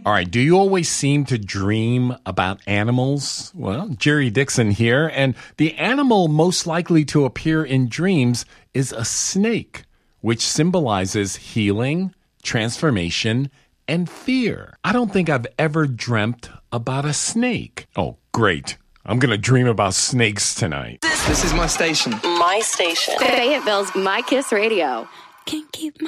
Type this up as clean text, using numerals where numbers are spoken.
All right, do you always seem to dream about animals? Well, Jerry Dixon here, and the animal most likely to appear in dreams is a snake, which symbolizes healing, transformation, and fear. I don't think I've ever dreamt about a snake. Oh, great. I'm going to dream about snakes tonight. This is my station. My station. Fayetteville's My Kiss Radio. Can't keep